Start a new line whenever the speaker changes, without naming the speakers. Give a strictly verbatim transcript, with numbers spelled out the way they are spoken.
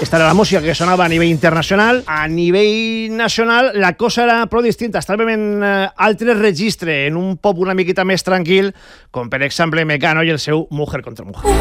Esta era la música que sonava a nivell internacional. A nivell nacional la cosa era prou distinta. Estàvem en eh, altre registre, en un pop una miqueta més tranquil, com per exemple Mecano i el seu Mujer contra Mujer.